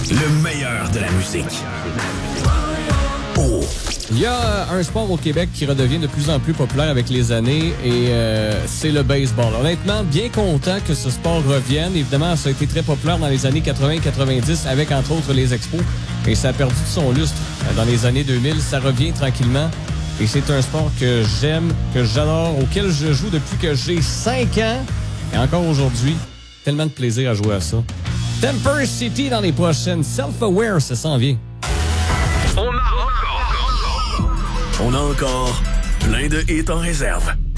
Le meilleur de la musique. Oh. Il y a un sport au Québec qui redevient de plus en plus populaire avec les années et c'est le baseball. Honnêtement, bien content que ce sport revienne. Évidemment, ça a été très populaire dans les années 80-90 avec, entre autres, les expos. Et ça a perdu de son lustre dans les années 2000. Ça revient tranquillement. Et c'est un sport que j'aime, que j'adore, auquel je joue depuis que j'ai 5 ans. Et encore aujourd'hui, tellement de plaisir à jouer à ça. Temper City dans les prochaines. Self-Aware, ça s'en vient. On a encore plein de hits en réserve.